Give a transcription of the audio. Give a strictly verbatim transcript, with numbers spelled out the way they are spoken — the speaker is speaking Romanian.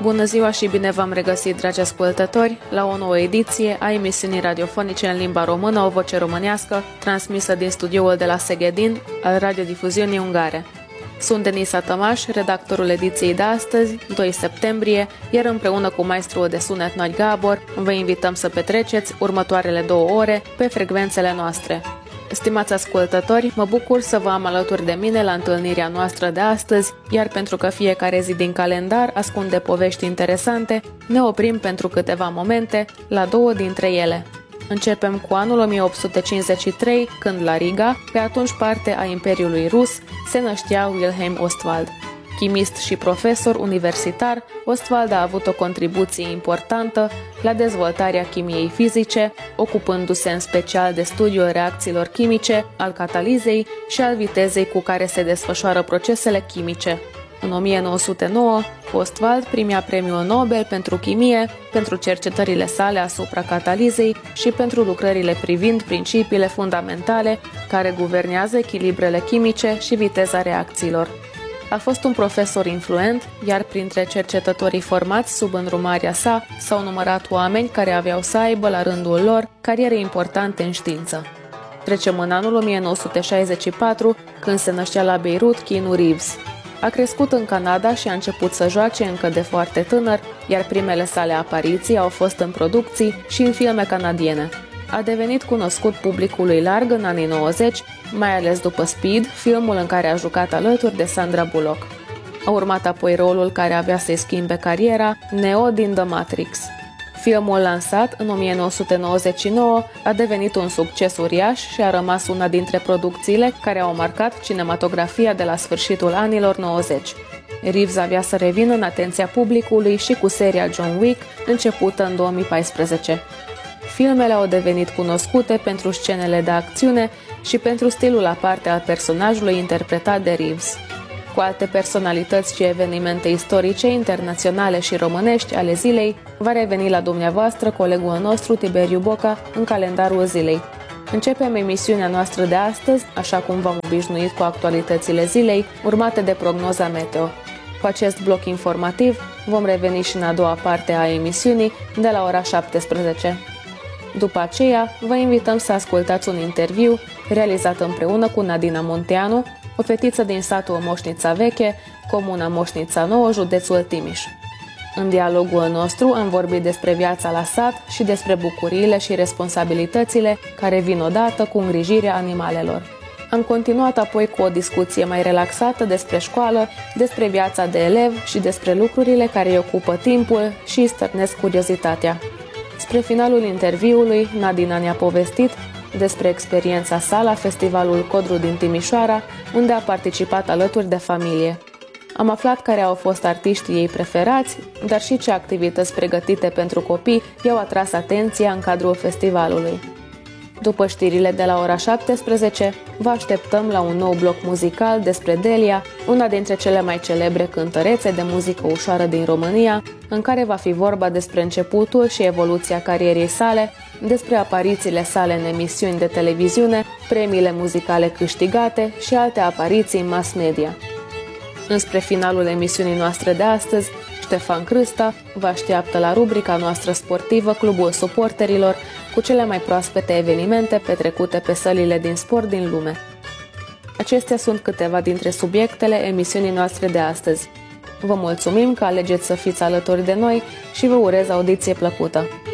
Bună ziua și bine v-am regăsit, dragi ascultători, la o nouă ediție a emisiunii radiofonice în limba română, O Voce Românească, transmisă din studioul de la Szegedin al radiodifuziunii ungare. Sunt Denisa Tămaș, redactorul ediției de astăzi, doi septembrie, iar împreună cu maestrul de sunet Nagy Gábor, vă invităm să petreceți următoarele două ore pe frecvențele noastre. Stimați ascultători, mă bucur să vă am alături de mine la întâlnirea noastră de astăzi, iar pentru că fiecare zi din calendar ascunde povești interesante, ne oprim pentru câteva momente la două dintre ele. Începem cu anul o mie opt sute cincizeci și trei, când la Riga, pe atunci parte a Imperiului Rus, se năștea Wilhelm Ostwald. Chimist și profesor universitar, Ostwald a avut o contribuție importantă la dezvoltarea chimiei fizice, ocupându-se în special de studiul reacțiilor chimice, al catalizei și al vitezei cu care se desfășoară procesele chimice. În o mie nouă sute nouă, Ostwald primea premiul Nobel pentru chimie, pentru cercetările sale asupra catalizei și pentru lucrările privind principiile fundamentale care guvernează echilibrele chimice și viteza reacțiilor. A fost un profesor influent, iar printre cercetătorii formați sub îndrumarea sa s-au numărat oameni care aveau să aibă la rândul lor cariere importante în știință. Trecem în anul o mie nouă sute șaizeci și patru, când se năștea la Beirut Keanu Reeves. A crescut în Canada și a început să joace încă de foarte tânăr, iar primele sale apariții au fost în producții și în filme canadiene. A devenit cunoscut publicului larg în anii nouăzeci, mai ales după Speed, filmul în care a jucat alături de Sandra Bullock. A urmat apoi rolul care avea să-i schimbe cariera, Neo din The Matrix. Filmul lansat în o mie nouă sute nouăzeci și nouă a devenit un succes uriaș și a rămas una dintre producțiile care au marcat cinematografia de la sfârșitul anilor nouăzeci. Reeves avea să revină în atenția publicului și cu seria John Wick, începută în două mii paisprezece. Filmele au devenit cunoscute pentru scenele de acțiune și pentru stilul aparte al personajului interpretat de Reeves. Cu alte personalități și evenimente istorice, internaționale și românești ale zilei, va reveni la dumneavoastră colegul nostru Tiberiu Boca în calendarul zilei. Începem emisiunea noastră de astăzi, așa cum v-am obișnuit, cu actualitățile zilei, urmate de prognoza meteo. Cu acest bloc informativ vom reveni și în a doua parte a emisiunii de la ora șaptesprezece. După aceea, vă invităm să ascultați un interviu realizat împreună cu Nadina Munteanu, o fetiță din satul Moșnița Veche, comuna Moșnița Nouă, județul Timiș. În dialogul nostru am vorbit despre viața la sat și despre bucuriile și responsabilitățile care vin odată cu îngrijirea animalelor. Am continuat apoi cu o discuție mai relaxată despre școală, despre viața de elev și despre lucrurile care îi ocupă timpul și îi stârnesc curiozitatea. Spre finalul interviului, Nadina ne-a povestit despre experiența sa la Festivalul Codru din Timișoara, unde a participat alături de familie. Am aflat care au fost artiștii ei preferați, dar și ce activități pregătite pentru copii i-au atras atenția în cadrul festivalului. După știrile de la ora șaptesprezece, vă așteptăm la un nou bloc muzical despre Delia, una dintre cele mai celebre cântărețe de muzică ușoară din România, în care va fi vorba despre începutul și evoluția carierei sale, despre aparițiile sale în emisiuni de televiziune, premiile muzicale câștigate și alte apariții în mass media. Înspre finalul emisiunii noastre de astăzi, Ștefan Crâsta vă așteaptă la rubrica noastră sportivă Clubul Suporterilor, cu cele mai proaspete evenimente petrecute pe sălile din sport din lume. Acestea sunt câteva dintre subiectele emisiunii noastre de astăzi. Vă mulțumim că alegeți să fiți alături de noi și vă urez audiție plăcută!